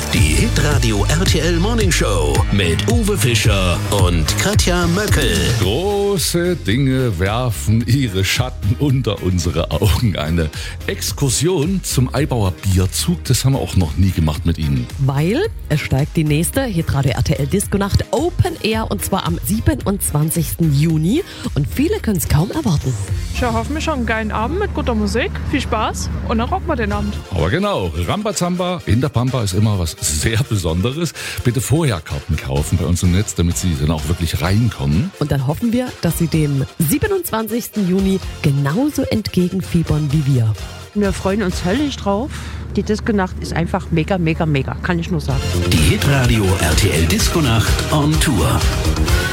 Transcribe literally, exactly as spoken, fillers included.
Die Hitradio R T L Morning Show mit Uwe Fischer und Katja Möckel. Große Dinge werfen ihre Schatten unter unsere Augen. Eine Exkursion zum Eibauer Bierzug, das haben wir auch noch nie gemacht mit Ihnen. Weil es steigt die nächste Hitradio R T L Disco-Nacht Open Air und zwar am siebenundzwanzigsten Juni und viele können es kaum erwarten. Ich erhoffe mir schon einen geilen Abend mit guter Musik, viel Spaß und dann rocken wir den Abend. Aber genau, Rambazamba in der Pampa ist immer was sehr Besonderes. Bitte vorher Karten kaufen bei uns im Netz, damit Sie dann auch wirklich reinkommen. Und dann hoffen wir, dass Sie dem siebenundzwanzigsten Juni genauso entgegenfiebern wie wir. Wir freuen uns höllisch drauf. Die Disco-Nacht ist einfach mega, mega, mega, kann ich nur sagen. Die Hitradio R T L Disco Nacht on Tour.